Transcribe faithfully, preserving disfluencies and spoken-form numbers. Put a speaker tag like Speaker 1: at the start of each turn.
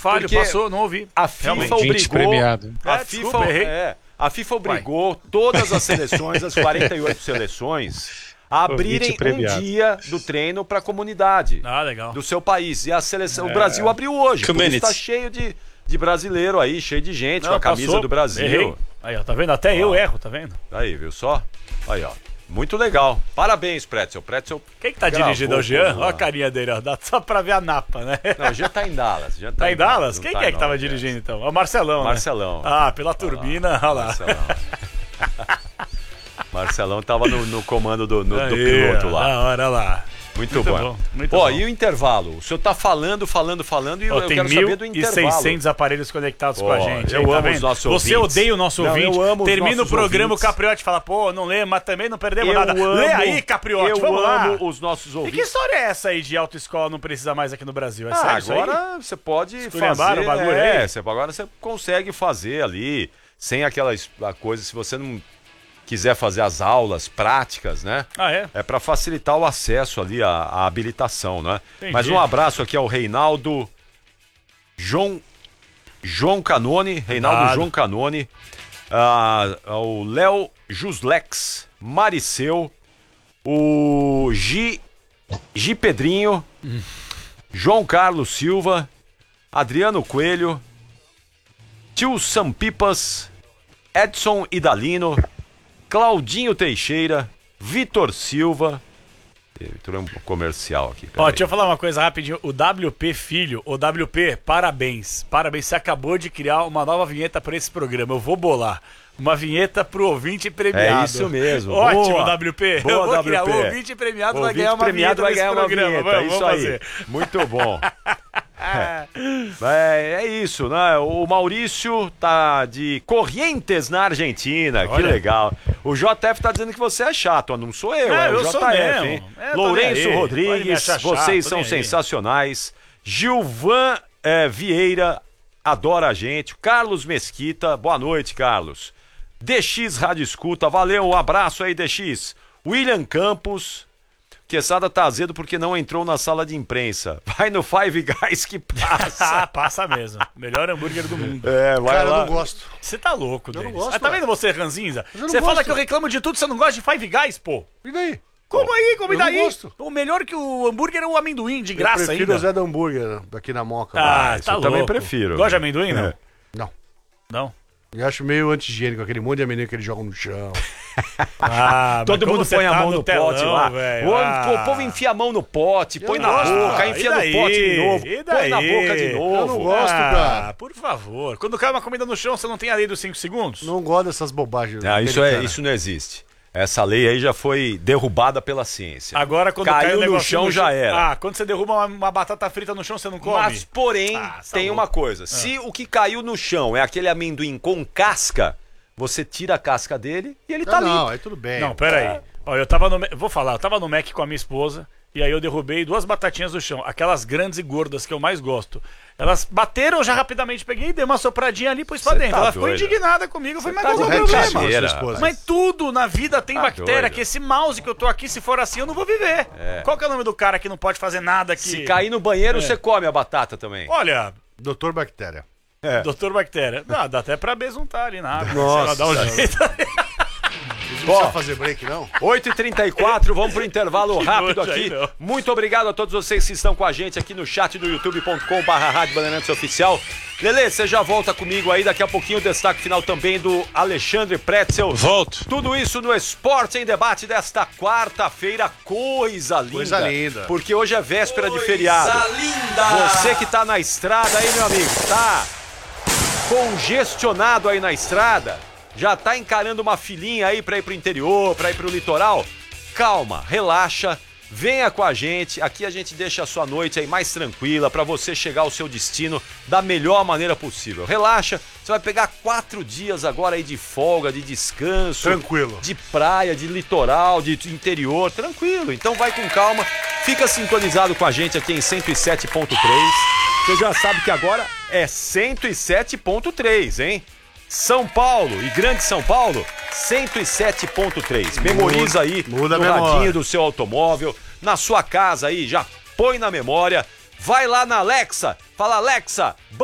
Speaker 1: falho,
Speaker 2: Porque
Speaker 1: passou, não ouvi.
Speaker 2: A FIFA
Speaker 1: Realmente.
Speaker 2: obrigou...
Speaker 3: premiado.
Speaker 2: A,
Speaker 1: É,
Speaker 2: FIFA,
Speaker 1: desculpa, errei.
Speaker 2: é, a FIFA obrigou todas as seleções, as quarenta e oito seleções, a abrirem um
Speaker 3: premiado.
Speaker 2: dia do treino para a comunidade
Speaker 1: Ah, legal.
Speaker 2: do seu país. E a seleção, o Brasil abriu hoje. Por isso está cheio de, de brasileiro aí, cheio de gente
Speaker 1: Não,
Speaker 2: com a camisa
Speaker 1: passou,
Speaker 2: do Brasil.
Speaker 1: errei. Aí, ó, tá vendo? Até eu erro, tá vendo?
Speaker 2: Aí, viu só? Aí, ó. Muito legal. Parabéns, Pretzel. Pretzel.
Speaker 1: Quem que tá
Speaker 2: gravou
Speaker 1: dirigindo? É o Jean?
Speaker 2: tudo lá.
Speaker 1: Olha a carinha dele, ó. Dá só pra ver a napa, né?
Speaker 2: Não, já tá em Dallas. Já tá,
Speaker 1: Tá em Dallas?
Speaker 2: não
Speaker 1: Quem
Speaker 2: tá
Speaker 1: que é que
Speaker 2: não,
Speaker 1: tava
Speaker 2: é.
Speaker 1: dirigindo então? É o Marcelão, né?
Speaker 2: Marcelão.
Speaker 1: Ah, pela turbina, olha lá.
Speaker 2: Marcelão. Marcelão tava no, no comando do, no- do
Speaker 1: Aí,
Speaker 2: piloto
Speaker 1: ó,
Speaker 2: lá.
Speaker 1: Da hora lá.
Speaker 2: Muito,
Speaker 1: Muito
Speaker 2: bom.
Speaker 1: bom, muito
Speaker 2: Ó,
Speaker 1: bom.
Speaker 2: e o intervalo? O senhor tá falando, falando, falando e
Speaker 1: Ó,
Speaker 2: eu
Speaker 1: tem
Speaker 2: quero saber do
Speaker 1: mil e
Speaker 2: intervalo.
Speaker 1: seiscentos aparelhos conectados com
Speaker 2: Ó,
Speaker 1: a gente.
Speaker 2: eu
Speaker 1: aí, tá
Speaker 2: amo os
Speaker 1: vendo?
Speaker 2: nossos
Speaker 1: Você
Speaker 2: ouvintes.
Speaker 1: odeia o nosso
Speaker 2: Não,
Speaker 1: ouvinte.
Speaker 2: eu amo os
Speaker 1: Termina o
Speaker 2: nossos
Speaker 1: programa,
Speaker 2: ouvintes.
Speaker 1: o Capriote fala, pô, não lê, mas também não perdemos
Speaker 2: Eu
Speaker 1: nada.
Speaker 2: amo,
Speaker 1: Lê aí, Capriote,
Speaker 2: eu
Speaker 1: vamos lá.
Speaker 2: amo os nossos
Speaker 1: E que
Speaker 2: ouvintes.
Speaker 1: história é essa aí de autoescola não precisa mais aqui no Brasil? É
Speaker 2: Ah,
Speaker 1: sério isso aí?
Speaker 2: agora você pode
Speaker 1: Esculhambaram
Speaker 2: fazer.
Speaker 1: o bagulho
Speaker 2: é,
Speaker 1: aí?
Speaker 2: você, agora você consegue fazer ali, sem aquela es- a coisa, se você não quiser fazer as aulas práticas, né?
Speaker 1: Ah, é?
Speaker 2: É para facilitar o acesso ali à, à habilitação, né?
Speaker 1: Entendi.
Speaker 2: Mas um abraço aqui ao Reinaldo João, João Canone, Reinaldo
Speaker 1: Dado.
Speaker 2: João Canone, ah, ao Léo Juslex, Mariceu, o Gi, Gi Pedrinho, João Carlos Silva, Adriano Coelho, Tio Sampipas, Edson Idalino, Claudinho Teixeira, Vitor Silva. Vitor é um comercial aqui.
Speaker 1: Ó,
Speaker 2: peraí.
Speaker 1: deixa eu falar uma coisa rapidinho. O W P Filho, o W P, parabéns. Parabéns, você acabou de criar uma nova vinheta para esse programa. Eu vou bolar. Uma vinheta pro ouvinte premiado.
Speaker 2: É isso mesmo.
Speaker 1: Ótimo,
Speaker 2: Boa.
Speaker 1: W P.
Speaker 2: Boa,
Speaker 1: eu vou criar.
Speaker 2: W P.
Speaker 1: O ouvinte premiado
Speaker 2: O
Speaker 1: vai ganhar
Speaker 2: ouvinte
Speaker 1: uma
Speaker 2: premiado
Speaker 1: vinheta
Speaker 2: vai
Speaker 1: nesse
Speaker 2: ganhar uma
Speaker 1: programa.
Speaker 2: vinheta,
Speaker 1: Vamos,
Speaker 2: isso
Speaker 1: vamos
Speaker 2: aí.
Speaker 1: fazer.
Speaker 2: Muito bom. É, é isso, né? O Maurício tá de Corrientes na Argentina, que
Speaker 1: Olha.
Speaker 2: legal. O J F tá dizendo que você é chato, ó, não sou eu,
Speaker 1: É,
Speaker 2: é, o
Speaker 1: eu
Speaker 2: J F,
Speaker 1: sou mesmo.
Speaker 2: hein?
Speaker 1: É, tô
Speaker 2: Lourenço
Speaker 1: nem aí. Pode me
Speaker 2: Rodrigues,
Speaker 1: achar chato,
Speaker 2: vocês
Speaker 1: tô
Speaker 2: são
Speaker 1: nem aí.
Speaker 2: sensacionais. Gilvan é, Vieira adora a gente. Carlos Mesquita, boa noite, Carlos. D X Rádio Escuta, valeu, um abraço aí, D X. William Campos, Quesada tá azedo porque não entrou na sala de imprensa. Vai no Five Guys que passa.
Speaker 1: Ah, passa mesmo. Melhor hambúrguer do mundo.
Speaker 2: É, vai
Speaker 4: Cara, eu
Speaker 2: lá.
Speaker 4: não gosto.
Speaker 1: Você tá louco,
Speaker 4: Eu não
Speaker 1: Denis.
Speaker 4: gosto,
Speaker 1: Ah, tá
Speaker 4: ué.
Speaker 1: vendo você, Ranzinza?
Speaker 4: eu não
Speaker 1: Você fala
Speaker 4: gosto.
Speaker 1: que eu reclamo de tudo, você não gosta de Five Guys, pô?
Speaker 4: E daí?
Speaker 1: Como aí? Como
Speaker 4: eu não
Speaker 1: daí?
Speaker 4: gosto.
Speaker 1: O melhor que o hambúrguer é o amendoim, de
Speaker 4: Eu
Speaker 1: graça
Speaker 4: prefiro
Speaker 1: ainda.
Speaker 4: o Zé do Hambúrguer aqui na Moca.
Speaker 1: Ah,
Speaker 2: isso
Speaker 1: tá
Speaker 2: eu
Speaker 1: louco.
Speaker 2: também prefiro.
Speaker 1: Gosta de amendoim, não?
Speaker 2: É.
Speaker 4: Não.
Speaker 1: Não?
Speaker 4: Eu acho meio anti-higiênico, aquele monte de amendoim que eles jogam no chão.
Speaker 1: Ah, mas
Speaker 2: Todo
Speaker 1: como
Speaker 2: mundo
Speaker 1: você
Speaker 2: põe a
Speaker 1: tá
Speaker 2: mão no,
Speaker 1: telão,
Speaker 2: pote lá.
Speaker 1: velho?
Speaker 2: O,
Speaker 1: Ah.
Speaker 2: o povo enfia a mão no pote, põe
Speaker 4: Eu
Speaker 2: na
Speaker 4: gosto,
Speaker 2: boca,
Speaker 1: ah,
Speaker 2: enfia
Speaker 1: e
Speaker 2: no
Speaker 1: daí?
Speaker 2: pote de novo,
Speaker 1: E
Speaker 2: põe na
Speaker 1: daí?
Speaker 2: boca de novo.
Speaker 4: Eu não gosto,
Speaker 1: ah,
Speaker 4: cara.
Speaker 1: por favor. Quando cai uma comida no chão, você não tem a lei dos cinco segundos?
Speaker 4: Não gosto dessas bobagens.
Speaker 2: Ah, isso, é,
Speaker 4: americanas.
Speaker 2: isso não existe. Essa lei aí já foi derrubada pela ciência.
Speaker 1: Agora, quando
Speaker 2: Caiu
Speaker 1: cai um
Speaker 2: no
Speaker 1: negocinho
Speaker 2: chão, já era.
Speaker 1: Ah, quando você derruba uma, uma batata frita no chão, você não come?
Speaker 2: Mas, porém,
Speaker 1: Ah, tá
Speaker 2: tem
Speaker 1: louco.
Speaker 2: uma coisa. Se o que caiu no chão é aquele amendoim com casca, você tira a casca dele e ele tá
Speaker 4: Ah, não,
Speaker 2: limpo.
Speaker 4: aí tudo bem.
Speaker 1: Não, pera aí. Ó, eu tava no... Ma- Vou falar, eu tava no Mac com a minha esposa e aí eu derrubei duas batatinhas do chão, aquelas grandes e gordas que eu mais gosto. Elas bateram, eu já rapidamente peguei, dei uma sopradinha ali e pus pra
Speaker 2: Cê
Speaker 1: dentro.
Speaker 2: tá
Speaker 1: Ela ficou
Speaker 2: doido.
Speaker 1: indignada comigo, eu falei, mas
Speaker 2: tá
Speaker 1: qual é o
Speaker 2: doido,
Speaker 1: problema?
Speaker 2: exagera.
Speaker 4: sua esposa.
Speaker 1: Mas tudo na vida tem
Speaker 2: Tá
Speaker 1: bactéria,
Speaker 2: doido.
Speaker 1: que esse mouse que eu tô aqui, se for assim, eu não vou viver. Qual que é o nome do cara que não pode fazer nada aqui?
Speaker 2: Se cair no banheiro, você come a batata também.
Speaker 1: Olha,
Speaker 4: Doutor Bactéria.
Speaker 2: É.
Speaker 1: doutor Bactéria, dá, dá até pra besuntar ali na água.
Speaker 4: Nossa,
Speaker 1: Sei lá, dá um jeito.
Speaker 4: Não precisa fazer break, não?
Speaker 2: oito e trinta e quatro, vamos pro intervalo rápido
Speaker 1: nojo
Speaker 2: aqui.
Speaker 1: aí, não.
Speaker 2: Muito obrigado a todos vocês que estão com a gente aqui no chat do youtube ponto com barra Rádio Bandeirantes Oficial. Lelê, você já volta comigo aí, daqui a pouquinho o destaque final também do Alexandre Pretzel.
Speaker 3: Volto.
Speaker 2: Tudo isso no Esporte em Debate desta quarta-feira, coisa linda.
Speaker 4: Coisa linda.
Speaker 2: Porque hoje é véspera de feriado. Você que tá na estrada aí, meu amigo, tá congestionado aí na estrada, já tá encarando uma filinha aí pra ir pro interior, pra ir pro litoral? Calma, relaxa, venha com a gente, aqui a gente deixa a sua noite aí mais tranquila pra você chegar ao seu destino da melhor maneira possível. Relaxa, você vai pegar quatro dias agora aí de folga, de descanso.
Speaker 4: Tranquilo.
Speaker 2: De praia, de litoral, de interior, tranquilo. Então vai com calma, fica sintonizado com a gente aqui em cento e sete ponto três. Você já sabe que agora é cento e sete ponto três, hein? São Paulo e Grande São Paulo, cento e sete ponto três. Memoriza aí
Speaker 4: muda a
Speaker 2: no
Speaker 4: memória.
Speaker 2: radinho do seu automóvel, na sua casa aí, já põe na memória. Vai lá na Alexa, fala Alexa,